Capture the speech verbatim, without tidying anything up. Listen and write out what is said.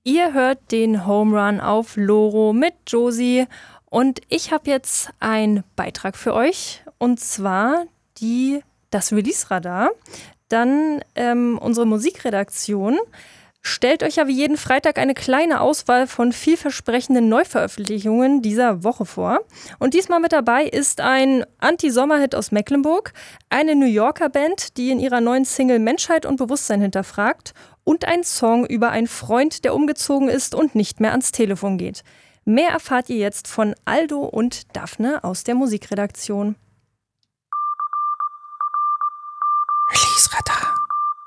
Ihr hört den Home Run auf Loro mit Josie und ich habe jetzt einen Beitrag für euch und zwar die, das Release-Radar. Dann ähm, unsere Musikredaktion stellt euch ja wie jeden Freitag eine kleine Auswahl von vielversprechenden Neuveröffentlichungen dieser Woche vor. Und diesmal mit dabei ist ein Anti-Sommer-Hit aus Mecklenburg, eine New Yorker Band, die in ihrer neuen Single Menschheit und Bewusstsein hinterfragt und ein Song über einen Freund, der umgezogen ist und nicht mehr ans Telefon geht. Mehr erfahrt ihr jetzt von Aldo und Daphne aus der Musikredaktion.